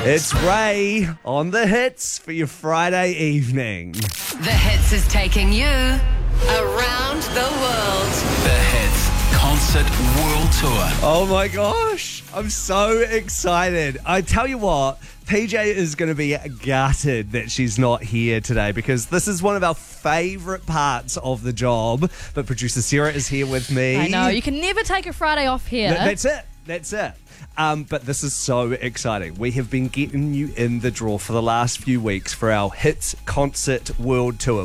It's Ray on the hits for your Friday evening. The Hits is taking you around the world. The Hits Concert World Tour. Oh my gosh, I'm so excited. I tell you what, PJ is going to be gutted that she's not here today because this is one of our favourite parts of the job. But producer Sarah is here with me. I know, you can never take a Friday off here. That's it. But this is so exciting. We have been getting you in the draw for the last few weeks for our Hits Concert World Tour.